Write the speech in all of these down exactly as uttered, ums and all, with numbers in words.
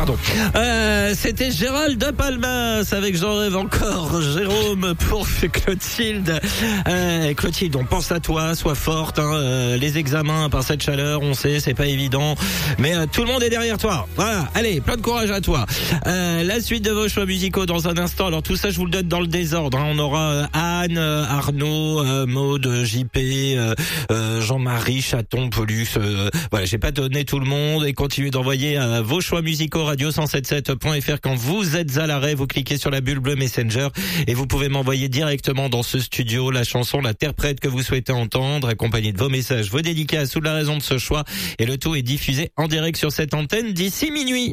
Pardon. Euh, c'était Gérald de Palmas avec J'en rêve encore. Jérôme pour Clotilde. Euh, Clotilde, on pense à toi, sois forte. Hein, euh, les examens par cette chaleur, on sait, c'est pas évident, mais euh, tout le monde est derrière toi. Voilà. Allez, plein de courage à toi. Euh, la suite de vos choix musicaux dans un instant. Alors tout ça, je vous le donne dans le désordre. Hein. On aura euh, Anne, euh, Arnaud, euh, Maud, J P, euh, euh, Jean-Marie, Chaton, Pollux. Euh, voilà, j'ai pas donné tout le monde et continuez d'envoyer euh, vos choix musicaux radio cent soixante-dix-sept point f r quand vous êtes à l'arrêt. Vous cliquez sur la bulle bleue Messenger et vous pouvez m'envoyer directement dans ce studio la chanson, l'interprète que vous souhaitez entendre, accompagné de vos messages, vos dédicaces ou la raison de ce choix. Et le tout est diffusé en direct sur cette antenne d'ici minuit.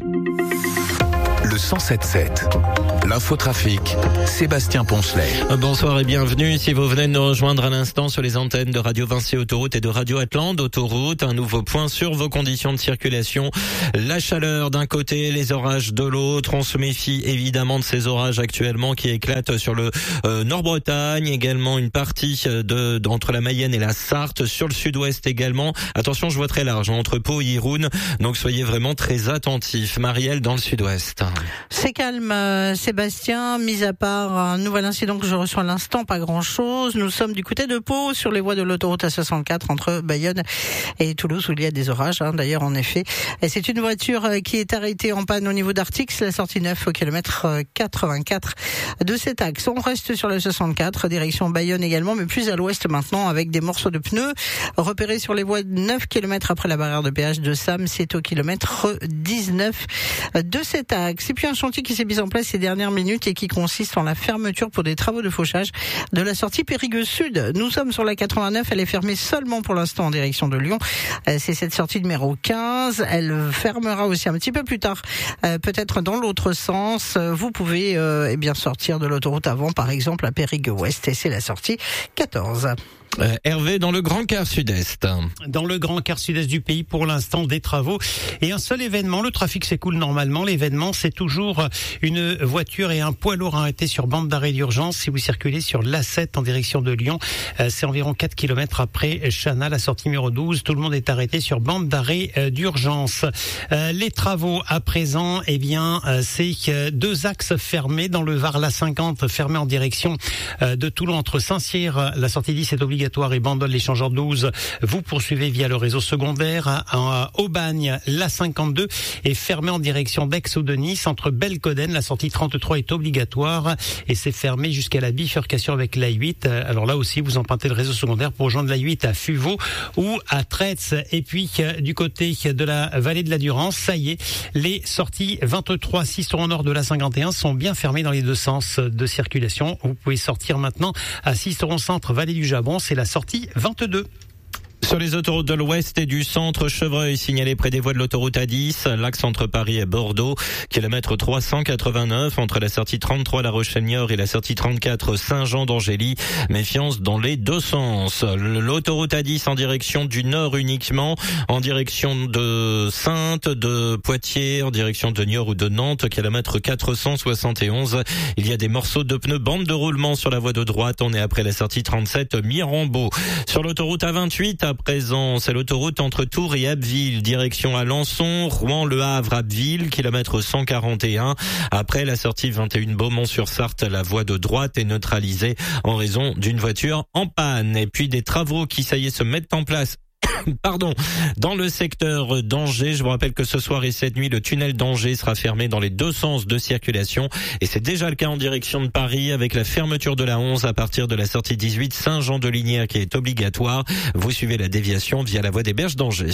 Le cent soixante-dix-sept, l'infotrafic, Sébastien Poncelet. Bonsoir et bienvenue. Si vous venez de nous rejoindre à l'instant sur les antennes de Radio Vinci Autoroute et de Radio Atlante Autoroute, un nouveau point sur vos conditions de circulation. La chaleur d'un côté, les orages de l'autre. On se méfie évidemment de ces orages actuellement qui éclatent sur le euh, Nord-Bretagne, également une partie de d'entre la Mayenne et la Sarthe, sur le sud-ouest également. Attention, je vois très large, entre Pau et Irun, donc soyez vraiment très attentifs. Marielle dans le sud-ouest. C'est calme, euh, Sébastien, mis à part un nouvel incident que je reçois à l'instant, pas grand-chose. Nous sommes du côté de Pau, sur les voies de l'autoroute A soixante-quatre entre Bayonne et Toulouse, où il y a des orages, hein, d'ailleurs, en effet. Et c'est une voiture euh, qui est arrêtée en panne au niveau d'Artix, la sortie neuf au kilomètre quatre-vingt-quatre de cet axe. On reste sur le soixante-quatre, direction Bayonne également, mais plus à l'ouest maintenant, avec des morceaux de pneus repérés sur les voies neuf kilomètres après la barrière de péage de Sam. C'est au kilomètre dix-neuf de cet axe. Et puis un chantier qui s'est mis en place ces dernières minutes et qui consiste en la fermeture pour des travaux de fauchage de la sortie Périgueux Sud. Nous sommes sur la quatre-vingt-neuf, elle est fermée seulement pour l'instant en direction de Lyon. C'est cette sortie numéro quinze. Elle fermera aussi un petit peu plus tard, peut-être dans l'autre sens. Vous pouvez euh, eh bien sortir de l'autoroute avant, par exemple à Périgueux Ouest, et c'est la sortie quatorze. Euh, Hervé dans le Grand Quart Sud-Est. Dans le Grand Quart Sud-Est du pays, pour l'instant, des travaux et un seul événement. Le trafic s'écoule normalement. L'événement, c'est toujours une voiture et un poids lourd arrêtés sur bande d'arrêt d'urgence. Si vous circulez sur l'A sept en direction de Lyon, euh, c'est environ quatre kilomètres après Chana, la sortie numéro douze. Tout le monde est arrêté sur bande d'arrêt euh, d'urgence. Euh, les travaux à présent, eh bien, euh, c'est euh, deux axes fermés dans le Var, l'A cinquante fermé en direction euh, de Toulon entre Saint-Cyr, la sortie dix est obligatoire, et Bandol l'échangeur douze. Vous poursuivez via le réseau secondaire à Aubagne, l'A cinquante-deux est fermé en direction d'Aix ou de Nice entre Belcoden. La sortie trente-trois est obligatoire et c'est fermé jusqu'à la bifurcation avec l'A huit. Alors là aussi, vous empruntez le réseau secondaire pour rejoindre l'A huit à Fuveau ou à Tretz. Et puis du côté de la vallée de la Durance, ça y est, les sorties vingt-trois, Sisteron nord de l'A cinquante et un sont bien fermées dans les deux sens de circulation. Vous pouvez sortir maintenant à Sisteron centre, vallée du Jabon. C'est la sortie vingt-deux. Sur les autoroutes de l'Ouest et du centre, Chevreuil signalé près des voies de l'autoroute A dix, l'axe entre Paris et Bordeaux, kilomètre trois cent quatre-vingt-neuf entre la sortie trente-trois La Roche-Niort et la sortie trente-quatre Saint-Jean d'Angély. Méfiance dans les deux sens. L'autoroute A dix en direction du nord uniquement, en direction de Saintes, de Poitiers, en direction de Niort ou de Nantes, kilomètre quatre cent soixante et onze. Il y a des morceaux de pneus bande de roulement sur la voie de droite. On est après la sortie trente-sept Mirambeau. Sur l'autoroute A vingt-huit, à présent, c'est l'autoroute entre Tours et Abbeville, direction Alençon, Rouen, Le Havre, Abbeville, kilomètre cent quarante et un. Après la sortie vingt et un Beaumont-sur-Sarthe, la voie de droite est neutralisée en raison d'une voiture en panne. Et puis des travaux qui, ça y est, se mettent en place. Pardon, dans le secteur d'Angers, je vous rappelle que ce soir et cette nuit, le tunnel d'Angers sera fermé dans les deux sens de circulation et c'est déjà le cas en direction de Paris avec la fermeture de la onze à partir de la sortie dix-huit Saint-Jean-de-Lignières qui est obligatoire. Vous suivez la déviation via la voie des Berges d'Angers.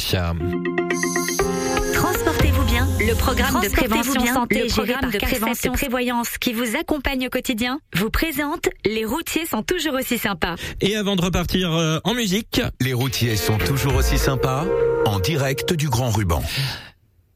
Transportez-vous bien. Le programme de prévention bien. santé Le géré programme par de prévention CARSET Prévoyance qui vous accompagne au quotidien vous présente Les routiers sont toujours aussi sympas. Et avant de repartir euh, en musique, Les routiers sont toujours aussi sympas, en direct du Grand Ruban.